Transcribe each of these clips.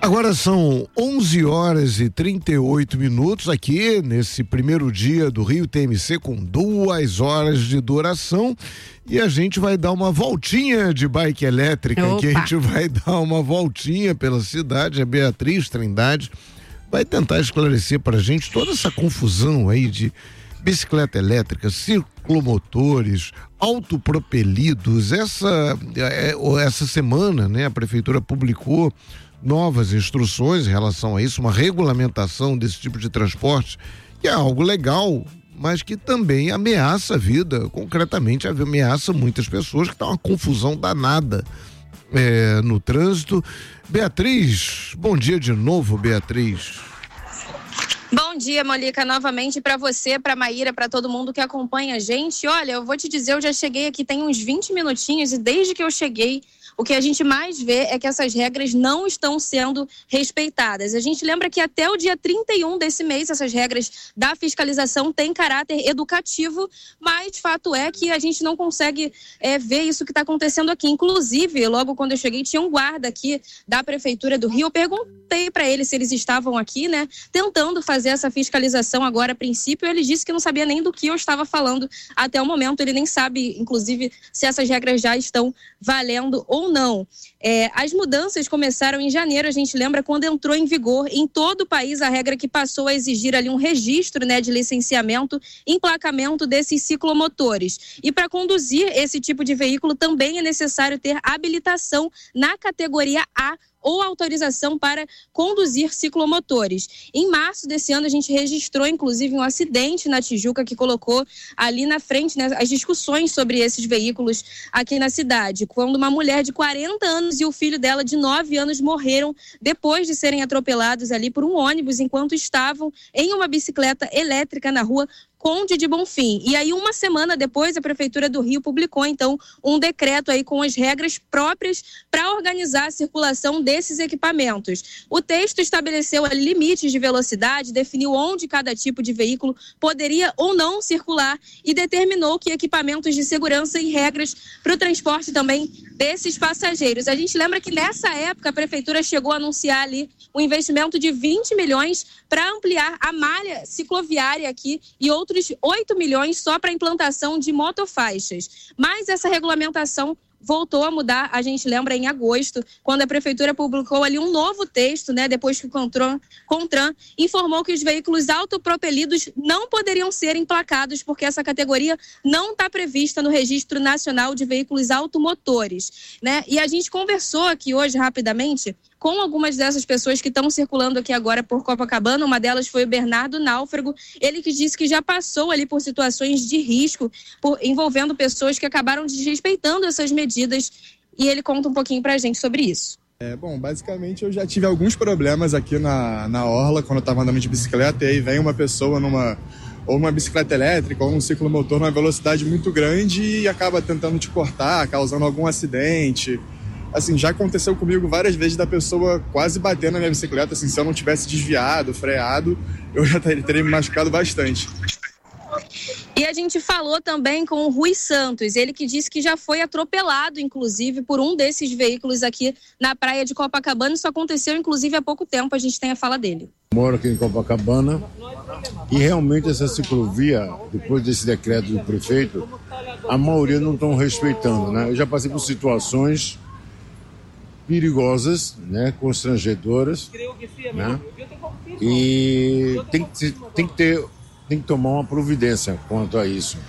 Agora são 11h38 aqui nesse primeiro dia do Rio TMC com 2 horas de duração e a gente vai dar uma voltinha de bike elétrica. Opa. Que a gente vai dar uma voltinha pela cidade. A Beatriz Trindade vai tentar esclarecer pra gente toda essa confusão aí de bicicleta elétrica, ciclomotores, autopropelidos. Essa semana, né, a prefeitura publicou novas instruções em relação a isso, uma regulamentação desse tipo de transporte, que é algo legal, mas que também ameaça a vida, concretamente ameaça muitas pessoas, que tá uma confusão danada no trânsito. Beatriz, bom dia de novo, Beatriz. Bom dia, Molica, novamente para você, para Maíra, para todo mundo que acompanha a gente. Olha, eu vou te dizer, eu já cheguei aqui tem uns 20 minutinhos e desde que eu cheguei, o que a gente mais vê é que essas regras não estão sendo respeitadas. A gente lembra que até o dia 31 desse mês, essas regras da fiscalização têm caráter educativo, mas fato é que a gente não consegue ver isso que está acontecendo aqui. Inclusive, logo quando eu cheguei, tinha um guarda aqui da Prefeitura do Rio. Eu perguntei para ele se eles estavam aqui, né, tentando fazer essa fiscalização agora a princípio. Ele disse que não sabia nem do que eu estava falando até o momento. Ele nem sabe, inclusive, se essas regras já estão valendo ou não. As mudanças começaram em janeiro, a gente lembra, quando entrou em vigor em todo o país a regra que passou a exigir ali um registro, né, de licenciamento, emplacamento desses ciclomotores. E para conduzir esse tipo de veículo também é necessário ter habilitação na categoria A ou autorização para conduzir ciclomotores. Em março desse ano, a gente registrou, inclusive, um acidente na Tijuca que colocou ali na frente, né, as discussões sobre esses veículos aqui na cidade, quando uma mulher de 40 anos e o filho dela de 9 anos morreram depois de serem atropelados ali por um ônibus enquanto estavam em uma bicicleta elétrica na rua Conde de Bonfim. E aí, uma semana depois, a Prefeitura do Rio publicou, então, um decreto aí com as regras próprias para organizar a circulação desses equipamentos. O texto estabeleceu limites de velocidade, definiu onde cada tipo de veículo poderia ou não circular e determinou que equipamentos de segurança e regras para o transporte também desses passageiros. A gente lembra que nessa época a Prefeitura chegou a anunciar ali um investimento de 20 milhões para ampliar a malha cicloviária aqui e outros 8 milhões só para a implantação de motofaixas. Mas essa regulamentação voltou a mudar, a gente lembra, em agosto, quando a Prefeitura publicou ali um novo texto, né, depois que o CONTRAN informou que os veículos autopropelidos não poderiam ser emplacados porque essa categoria não está prevista no Registro Nacional de Veículos Automotores, né? E a gente conversou aqui hoje, rapidamente, com algumas dessas pessoas que estão circulando aqui agora por Copacabana. Uma delas foi o Bernardo Náufrago, ele que disse que já passou ali por situações de risco envolvendo pessoas que acabaram desrespeitando essas medidas, e ele conta um pouquinho pra gente sobre isso. Bom, basicamente eu já tive alguns problemas aqui na orla quando eu estava andando de bicicleta, e aí vem uma pessoa ou uma bicicleta elétrica ou um ciclomotor numa velocidade muito grande e acaba tentando te cortar, causando algum acidente. Assim, já aconteceu comigo várias vezes da pessoa quase bater na minha bicicleta, assim, se eu não tivesse desviado, freado, eu já teria me machucado bastante. E a gente falou também com o Rui Santos, ele que disse que já foi atropelado, inclusive, por um desses veículos aqui na praia de Copacabana. Isso aconteceu, inclusive, há pouco tempo, a gente tem a fala dele. Moro aqui em Copacabana e realmente essa ciclovia, depois desse decreto do prefeito, a maioria não estão respeitando, né? Eu já passei por situações perigosas, né, constrangedoras, né, e tem que tomar uma providência quanto a isso.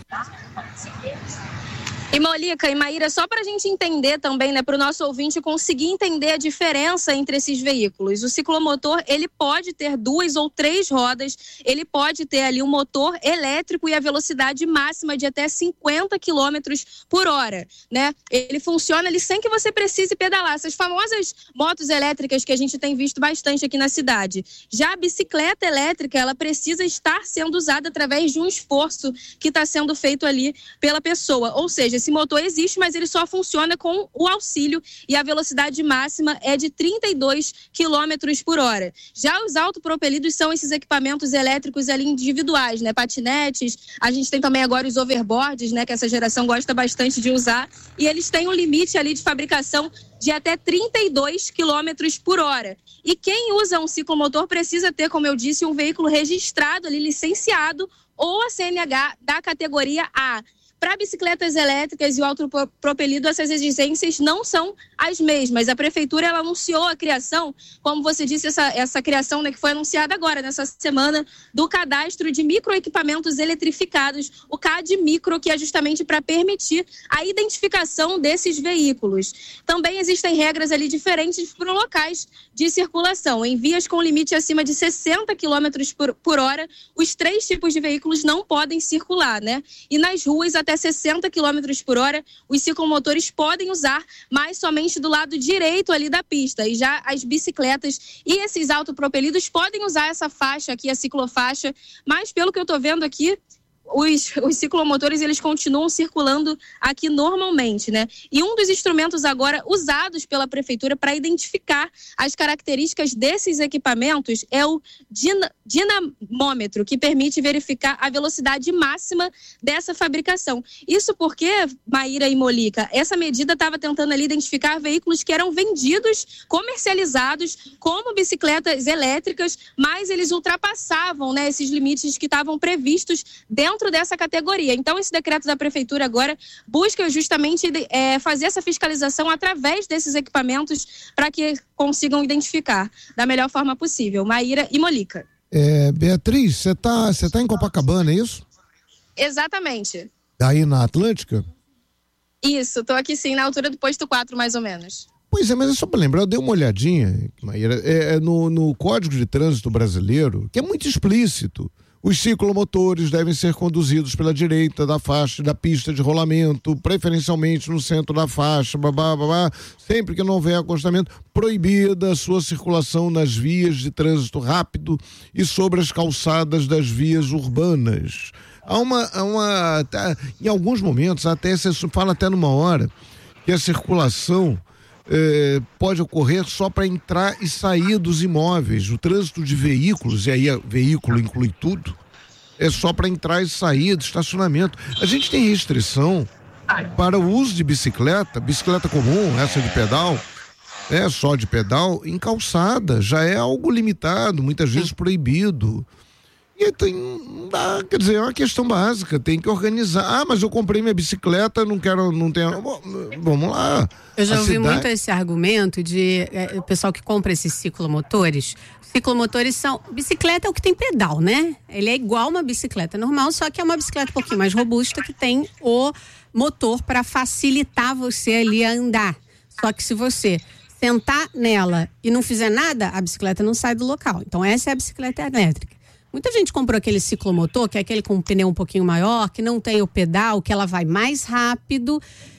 E Molica e Maíra, só para a gente entender também, né, para o nosso ouvinte conseguir entender a diferença entre esses veículos. O ciclomotor, ele pode ter 2 ou 3 rodas, ele pode ter ali um motor elétrico e a velocidade máxima de até 50 quilômetros por hora, né? Ele funciona ali sem que você precise pedalar. Essas famosas motos elétricas que a gente tem visto bastante aqui na cidade. Já a bicicleta elétrica, ela precisa estar sendo usada através de um esforço que está sendo feito ali pela pessoa. Ou seja, esse motor existe, mas ele só funciona com o auxílio e a velocidade máxima é de 32 km por hora. Já os autopropelidos são esses equipamentos elétricos ali individuais, né? Patinetes, a gente tem também agora os overboards, né? Que essa geração gosta bastante de usar, e eles têm um limite ali de fabricação de até 32 km por hora. E quem usa um ciclomotor precisa ter, como eu disse, um veículo registrado ali, licenciado, ou a CNH da categoria A. Para bicicletas elétricas e o autopropelido, essas exigências não são as mesmas. A prefeitura ela anunciou a criação, como você disse, essa criação, né, que foi anunciada agora, nessa semana, do cadastro de microequipamentos eletrificados, o CAD Micro, que é justamente para permitir a identificação desses veículos. Também existem regras ali diferentes para locais de circulação. Em vias com limite acima de 60 km por hora, os 3 tipos de veículos não podem circular, né? E nas ruas, até 60 km por hora, os ciclomotores podem usar, mas somente do lado direito ali da pista. E já as bicicletas e esses autopropelidos podem usar essa faixa aqui, a ciclofaixa, mas pelo que eu estou vendo aqui, os ciclomotores, eles continuam circulando aqui normalmente, né? E um dos instrumentos agora usados pela prefeitura para identificar as características desses equipamentos é o dinamômetro, que permite verificar a velocidade máxima dessa fabricação. Isso porque, Maíra e Molica, essa medida estava tentando ali identificar veículos que eram vendidos, comercializados como bicicletas elétricas, mas eles ultrapassavam, né, esses limites que estavam previstos dentro dessa categoria. Então, esse decreto da prefeitura agora busca justamente fazer essa fiscalização através desses equipamentos para que consigam identificar da melhor forma possível. Maíra e Molica. Beatriz, você tá em Copacabana, é isso? Exatamente. Aí na Atlântica? Isso, estou aqui sim, na altura do posto 4, mais ou menos. Pois é, mas é só para lembrar, eu dei uma olhadinha, Maíra, no Código de Trânsito Brasileiro, que é muito explícito. Os ciclomotores devem ser conduzidos pela direita da faixa da pista de rolamento, preferencialmente no centro da faixa, sempre que não houver acostamento, proibida a sua circulação nas vias de trânsito rápido e sobre as calçadas das vias urbanas. Em alguns momentos, até você fala até numa hora, que a circulação pode ocorrer só para entrar e sair dos imóveis. O trânsito de veículos, e aí veículo inclui tudo, é só para entrar e sair do estacionamento. A gente tem restrição para o uso de bicicleta comum, essa de pedal, só de pedal, em calçada. Já é algo limitado, muitas vezes proibido. E quer dizer, é uma questão básica, tem que organizar. Mas eu comprei minha bicicleta, não tenho. Vamos lá. Eu já ouvi muito esse argumento de o pessoal que compra esses ciclomotores. Ciclomotores são. Bicicleta é o que tem pedal, né? Ele é igual uma bicicleta normal, só que é uma bicicleta um pouquinho mais robusta, que tem o motor para facilitar você ali a andar. Só que se você sentar nela e não fizer nada, a bicicleta não sai do local. Então, essa é a bicicleta elétrica. Muita gente comprou aquele ciclomotor, que é aquele com um pneu um pouquinho maior, que não tem o pedal, que ela vai mais rápido.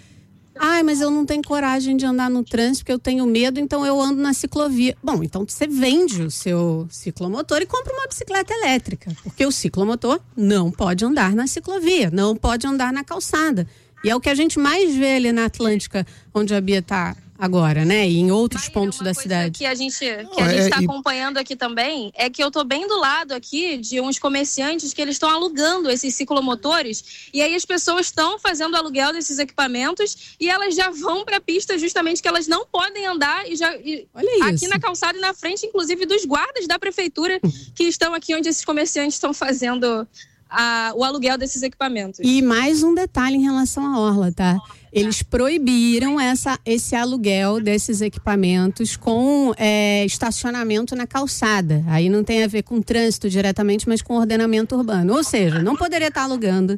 Mas eu não tenho coragem de andar no trânsito porque eu tenho medo, então eu ando na ciclovia. Bom, então você vende o seu ciclomotor e compra uma bicicleta elétrica, porque o ciclomotor não pode andar na ciclovia, não pode andar na calçada. E é o que a gente mais vê ali na Atlântica, onde a Bia está agora, né? E em outros pontos da cidade. Que a gente está acompanhando aqui também é que eu tô bem do lado aqui de uns comerciantes que eles estão alugando esses ciclomotores, e aí as pessoas estão fazendo aluguel desses equipamentos e elas já vão para a pista justamente que elas não podem andar aqui na calçada e na frente, inclusive dos guardas da prefeitura que estão aqui onde esses comerciantes estão fazendo o aluguel desses equipamentos. E mais um detalhe em relação à orla, tá? Eles proibiram esse aluguel desses equipamentos com estacionamento na calçada. Aí não tem a ver com trânsito diretamente, mas com ordenamento urbano. Ou seja, não poderia estar alugando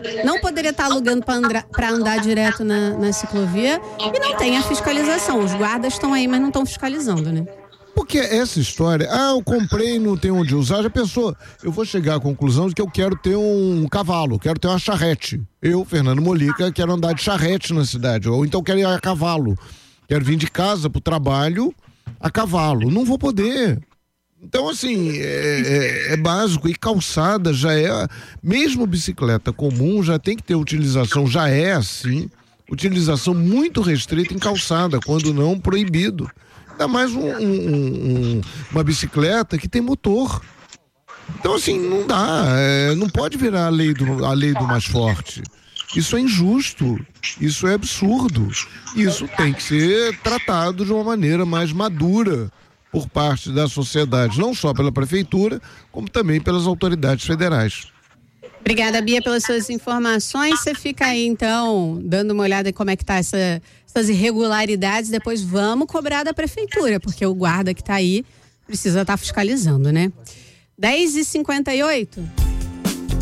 para andar direto na ciclovia, e não tem a fiscalização. Os guardas estão aí, mas não estão fiscalizando, né? Porque essa história, eu comprei e não tenho onde usar, já pensou? Eu vou chegar à conclusão de que eu quero ter um cavalo, quero ter uma charrete. Eu, Fernando Molica, quero andar de charrete na cidade, ou então quero ir a cavalo. Quero vir de casa pro trabalho a cavalo. Não vou poder. Então, assim, é básico. E calçada já mesmo bicicleta comum já tem que ter utilização, já é assim, utilização muito restrita em calçada, quando não proibido. Ainda mais uma bicicleta que tem motor. Então, assim, não dá, não pode virar a lei do mais forte. Isso é injusto, isso é absurdo. Isso tem que ser tratado de uma maneira mais madura por parte da sociedade, não só pela prefeitura, como também pelas autoridades federais. Obrigada, Bia, pelas suas informações. Você fica aí, então, dando uma olhada em como é que tá essas irregularidades. Depois vamos cobrar da prefeitura, porque o guarda que tá aí precisa estar fiscalizando, né? 10h58.